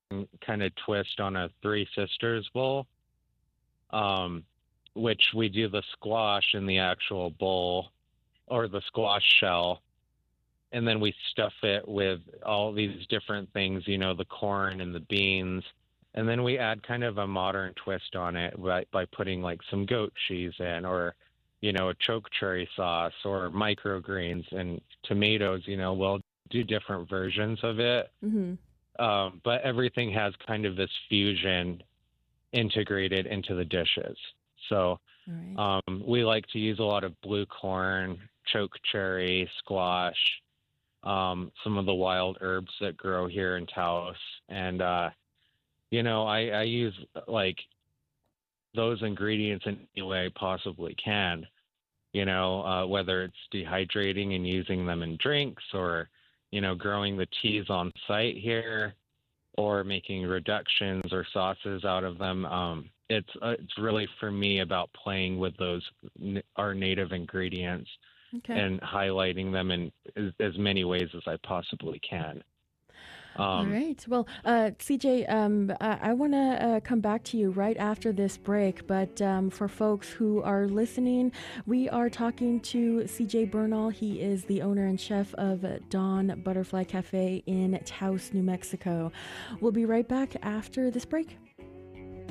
kind of twist on a Three Sisters bowl, um, which we do the squash in the actual bowl or the squash shell, and then we stuff it with all these different things, the corn and the beans. And then we add kind of a modern twist on it by putting like some goat cheese in, or, a choke cherry sauce or microgreens and tomatoes. We'll do different versions of it. Mm-hmm. But everything has kind of this fusion integrated into the dishes. So All right. we like to use a lot of blue corn, choke cherry, squash, some of the wild herbs that grow here in Taos. And, I use like those ingredients in any way I possibly can, whether it's dehydrating and using them in drinks, or, growing the teas on site here, or making reductions or sauces out of them. It's really for me about playing with our native ingredients Okay. and highlighting them in as many ways as I possibly can. All Um, right. Well, CJ, I want to come back to you right after this break. But for folks who are listening, we are talking to CJ Bernal. He is the owner and chef of Dawn Butterfly Cafe in Taos, New Mexico. We'll be right back after this break.